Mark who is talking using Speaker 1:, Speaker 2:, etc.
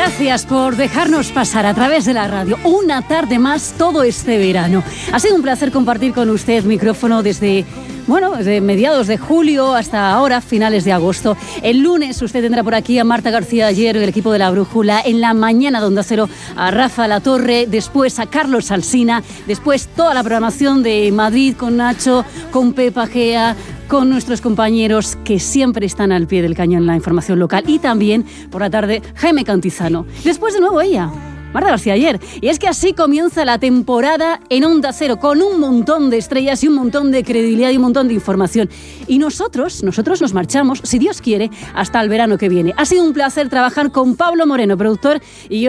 Speaker 1: Gracias por dejarnos pasar a través de la radio una tarde más todo este verano. Ha sido un placer compartir con usted micrófono desde mediados de julio hasta ahora, finales de agosto. El lunes usted tendrá por aquí a Marta García Ayer, el equipo de La Brújula. En la mañana de Onda Cero a Rafa Latorre, después a Carlos Alsina, después toda la programación de Madrid con Nacho, con Pepa Gea, con nuestros compañeros que siempre están al pie del cañón en la información local, y también por la tarde Jaime Cantizano. Después de nuevo ella, Marta García Ayer. Y es que así comienza la temporada en Onda Cero, con un montón de estrellas y un montón de credibilidad y un montón de información. Y nosotros nos marchamos, si Dios quiere, hasta el verano que viene. Ha sido un placer trabajar con Pablo Moreno, productor, y yo